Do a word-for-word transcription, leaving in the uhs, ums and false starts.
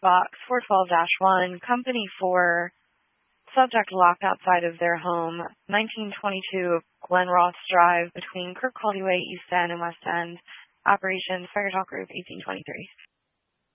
box four twelve dash one, Company four, subject locked outside of their home, nineteen twenty-two Glen Ross Drive between Kirk Holdyway, East End, and West End. Operations, Fire Talk Group, eighteen twenty-three.